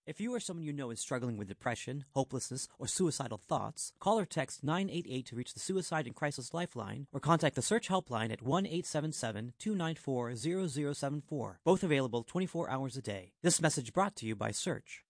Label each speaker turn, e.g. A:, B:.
A: If you or someone you know is struggling with depression, hopelessness, or suicidal thoughts, call or text 988 to reach the Suicide and Crisis Lifeline, or contact the Search Helpline at 1-877-294-0074, both available 24 hours a day. This message brought to you by Search.